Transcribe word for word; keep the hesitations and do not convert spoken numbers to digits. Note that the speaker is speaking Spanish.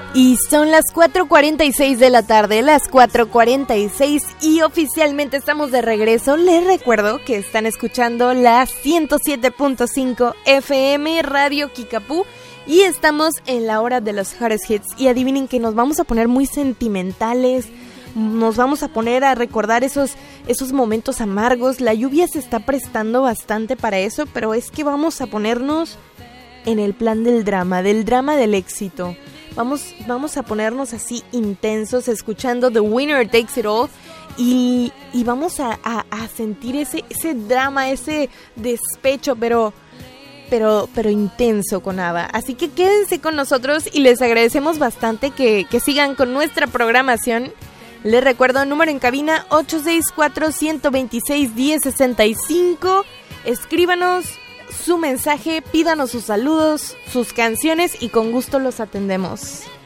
Y son las cuatro cuarenta y seis de la tarde, las cuatro cuarenta y seis y oficialmente estamos de regreso. Les recuerdo que están escuchando la ciento siete punto cinco F M Radio Kickapoo y estamos en la hora de los hottest hits. Y adivinen que nos vamos a poner muy sentimentales, nos vamos a poner a recordar esos, esos momentos amargos. La lluvia se está prestando bastante para eso, pero es que vamos a ponernos en el plan del drama, del drama del éxito. Vamos, vamos a ponernos así intensos escuchando The Winner Takes It All y, y vamos a, a, a sentir ese, ese drama, ese despecho, pero, pero, pero intenso con ABBA. Así que quédense con nosotros y les agradecemos bastante que, que sigan con nuestra programación. Les recuerdo el número en cabina ocho seis cuatro, uno dos seis, uno cero seis cinco. Escríbanos su mensaje, pídanos sus saludos, sus canciones y con gusto los atendemos.